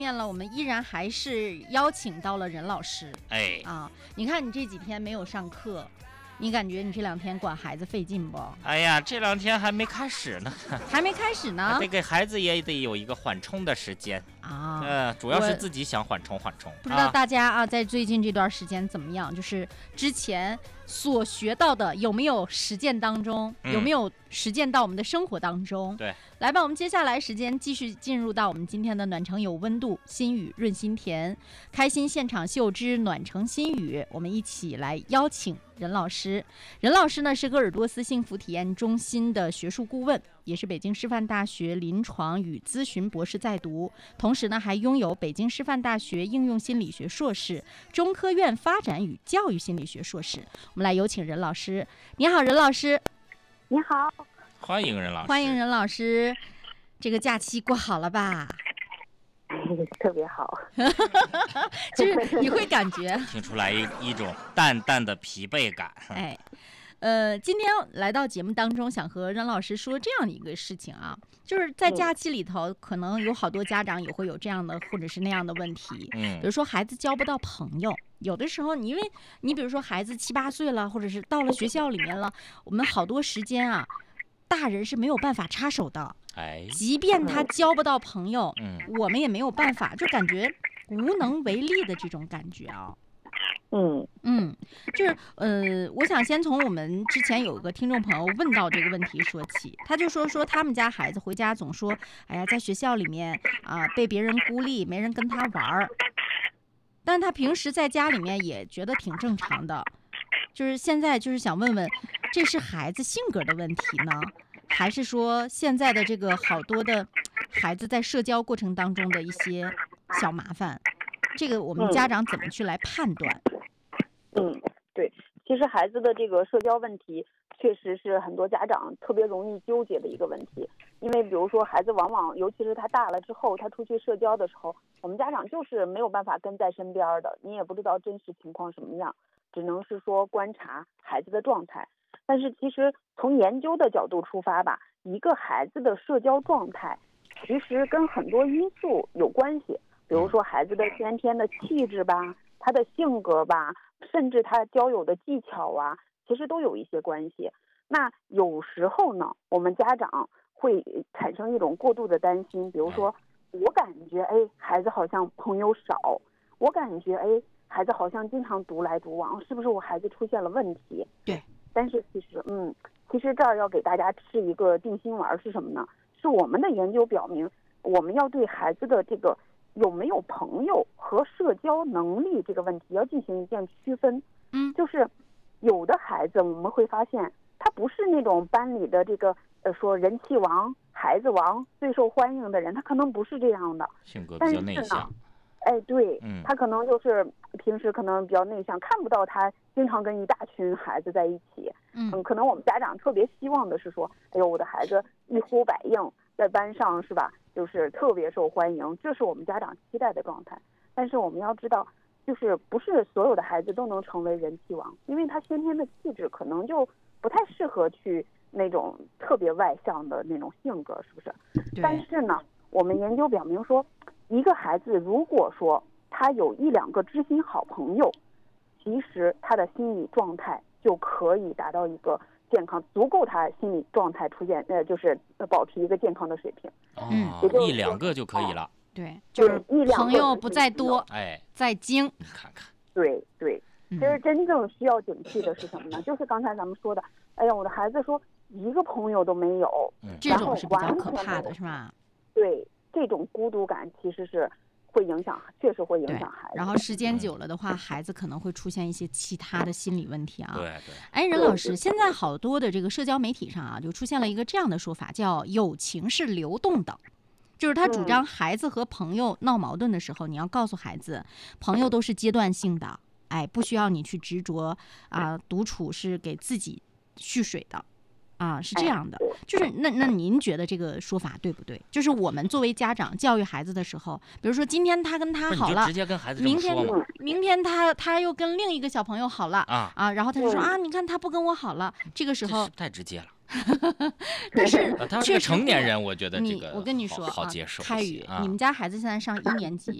面了，我们依然还是邀请到了任老师。你看你这几天没有上课，你感觉你这2天管孩子费劲不？ 哎呀，这2天还没开始呢， 还没开始呢， 得给孩子也得有一个缓冲的时间啊。主要是自己想缓冲。 不知道大家在最近这段时间怎么样？就是之前所学到的有没有实践当中，有没有实践到我们的生活当中？ 对， 来吧，我们接下来时间继续进入到我们今天的暖城有温度，心语润心田，开心现场秀之暖城心语，我们一起来邀请任老师。任老师呢是鄂尔多斯幸福体验中心的学术顾问，也是北京师范大学临床与咨询博士在读，同时呢还拥有北京师范大学应用心理学硕士、中科院发展与教育心理学硕士。我们来有请任老师。你好，任老师。 你好， 欢迎任老师。 欢迎任老师。这个假期过好了吧？ 特别好。 就是你会感觉听出来一种淡淡的疲惫感。 今天来到节目当中，想和任老师说这样的一个事情啊，就是在假期里头，可能有好多家长也会有这样的或者是那样的问题。比如说孩子交不到朋友，有的时候因为你比如说孩子7、8岁了，或者是到了学校里面了，我们好多时间啊，大人是没有办法插手的。即便他交不到朋友，我们也没有办法，就感觉无能为力的这种感觉啊。就是我想先从我们之前有个听众朋友问到这个问题说起，他就说他们家孩子回家总说，哎呀，在学校里面被别人孤立，没人跟他玩儿，但他平时在家里面也觉得挺正常的。就是现在就是想问问，这是孩子性格的问题呢，还是说现在的这个好多的孩子在社交过程当中的一些小麻烦，这个我们家长怎么去来判断？ 对，其实孩子的这个社交问题确实是很多家长特别容易纠结的一个问题。因为比如说孩子往往尤其是他大了之后，他出去社交的时候，我们家长就是没有办法跟在身边的，你也不知道真实情况什么样，只能是说观察孩子的状态。但是其实从研究的角度出发吧，一个孩子的社交状态其实跟很多因素有关系，比如说孩子的先天的气质吧，他的性格吧，甚至他交友的技巧啊，其实都有一些关系。那有时候呢，我们家长会产生一种过度的担心，比如说我感觉孩子好像朋友少，我感觉孩子好像经常独来独往，是不是我孩子出现了问题？ 对。 但是其实这儿要给大家吃一个定心丸是什么呢？是我们的研究表明，我们要对孩子的这个有没有朋友和社交能力这个问题要进行一件区分。就是有的孩子我们会发现他不是那种班里的这个说人气王、孩子王、最受欢迎的人，他可能不是这样的， 性格比较内向。 对，他可能就是平时可能比较内向，看不到他经常跟一大群孩子在一起。可能我们家长特别希望的是说，我的孩子一呼百应，在班上是吧，就是特别受欢迎，这是我们家长期待的状态。但是我们要知道，就是不是所有的孩子都能成为人气王，因为他先天的气质可能就不太适合去那种特别外向的那种性格，是不是？但是呢，我们研究表明说，一个孩子如果说他有1、2个知心好朋友，其实他的心理状态就可以达到一个健康，足够他心理状态出现就是保持一个健康的水平。 1、2个就可以了。 对，就是朋友不在多，在精。 你看看。 对。其实真正需要警惕的是什么呢？就是刚才咱们说的，我的孩子说一个朋友都没有， 这种是比较可怕的，是吧？ 对，这种孤独感其实是会影响，确实会影响孩子。 然后时间久了的话，孩子可能会出现一些其他的心理问题啊。 对。 任老师，现在好多的这个社交媒体上啊，就出现了一个这样的说法，叫友情是流动的。就是他主张孩子和朋友闹矛盾的时候，你要告诉孩子，朋友都是阶段性的，不需要你去执着独处是给自己蓄水的。是这样的。就是那您觉得这个说法对不对？就是我们作为家长教育孩子的时候，比如说今天他跟他好了， 直接跟孩子这么说吗？ 明天他又跟另一个小朋友好了然后他就说你看他不跟我好了，这个时候太直接了。 但是他是个成年人，我觉得这个我跟你说好接受。 开宇， 啊， 你们家孩子现在上1年级，